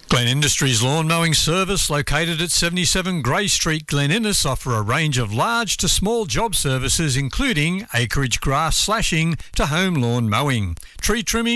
Glen Industries Lawn Mowing Service, located at 77 Grey Street, Glen Innes, offer a range of large to small job services including acreage grass slashing to home lawn mowing, tree trimming,